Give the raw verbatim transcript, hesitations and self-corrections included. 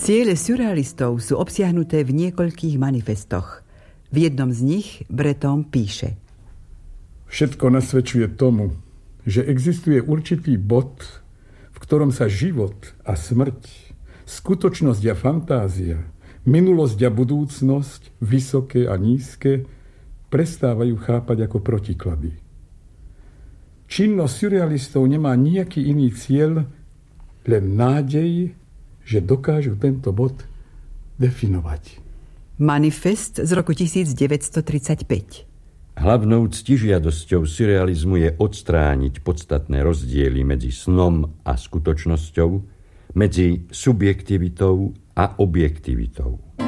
Ciele surrealistov sú obsiahnuté v niekoľkých manifestoch. V jednom z nich Breton píše: Všetko nasvedčuje tomu, že existuje určitý bod, v ktorom sa život a smrť, skutočnosť a fantázia, minulosť a budúcnosť, vysoké a nízke, prestávajú chápať ako protiklady. Činnosť surrealistov nemá nejaký iný cieľ, len nádej, že dokážu tento bod definovať. Manifest z roku devätnásťtridsaťpäť. Hlavnou ctižiadosťou surrealizmu je odstrániť podstatné rozdiely medzi snom a skutočnosťou, medzi subjektivitou a objektivitou.